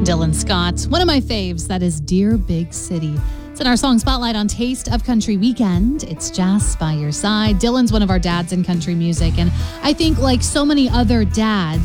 Dylan Scott. One of my faves, that is Dear Big City. It's in our song Spotlight on Taste of Country Weekend. It's Jazz by your side. Dylan's one of our dads in country music, and I think like so many other dads,